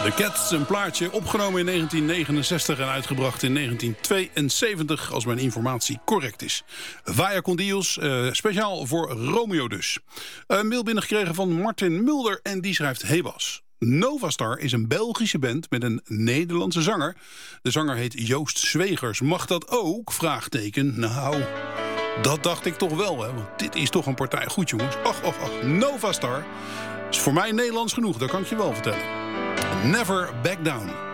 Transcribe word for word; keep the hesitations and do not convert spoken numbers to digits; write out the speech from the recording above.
The Cats, een plaatje opgenomen in negentien negenenzestig en uitgebracht in negentien tweeënzeventig, als mijn informatie correct is. Vaya con Dios, uh, speciaal voor Romeo dus. Een mail binnengekregen van Martin Mulder en die schrijft: Hey Bas, Novastar is een Belgische band met een Nederlandse zanger. De zanger heet Joost Zwegers. Mag dat ook? Vraagteken. Nou, dat dacht ik toch wel, hè? Want dit is toch een partij. Goed jongens, ach, ach, ach. Novastar is voor mij Nederlands genoeg, dat kan ik je wel vertellen. Never Back Down.